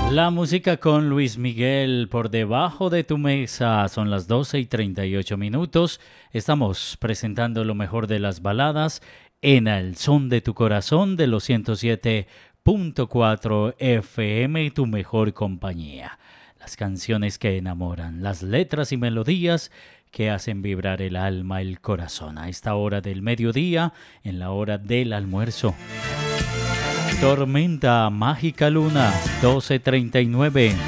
La música con Luis Miguel por debajo de tu mesa. Son las 12:38. Estamos presentando lo mejor de las baladas en El Son de tu Corazón de los 107.4 FM, tu mejor compañía. Las canciones que enamoran, las letras y melodías que hacen vibrar el alma, el corazón. A esta hora del mediodía, en la hora del almuerzo. Tormenta Mágica Luna, 12:39.